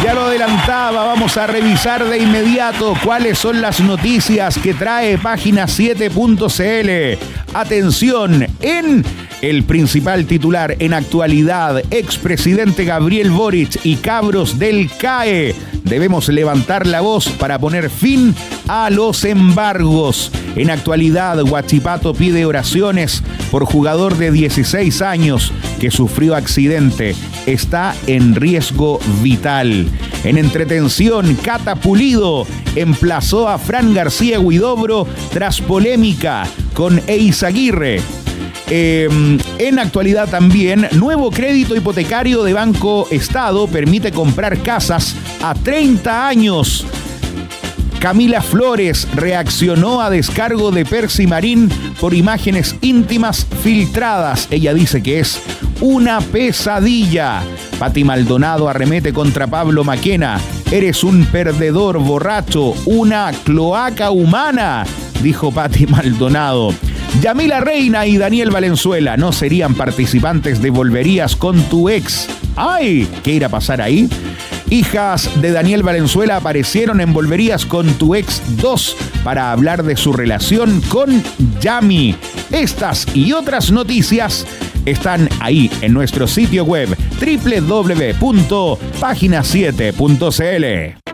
Ya lo adelantaba, vamos a revisar de inmediato cuáles son las noticias que trae Página 7.cl. Atención, en el principal titular en actualidad, expresidente Gabriel Boric y cabros del CAE. Debemos levantar la voz para poner fin a los embargos. En actualidad, Huachipato pide oraciones por jugador de 16 años que sufrió accidente. Está en riesgo vital. En entretención, Cata Pulido emplazó a Fran García Huidobro tras polémica con Eizaguirre. En actualidad también, nuevo crédito hipotecario de Banco Estado permite comprar casas a 30 años. Camila Flores reaccionó a descargo de Percy Marín por imágenes íntimas filtradas. Ella dice que es una pesadilla. Pati Maldonado arremete contra Pablo Maquena. Eres un perdedor borracho, una cloaca humana, dijo Pati Maldonado. Yamila Reina y Daniel Valenzuela no serían participantes de Volverías con tu ex. ¡Ay! ¿Qué irá a pasar ahí? Hijas de Daniel Valenzuela aparecieron en Volverías con tu ex 2 para hablar de su relación con Yami. Estas y otras noticias están ahí en nuestro sitio web www.pagina7.cl.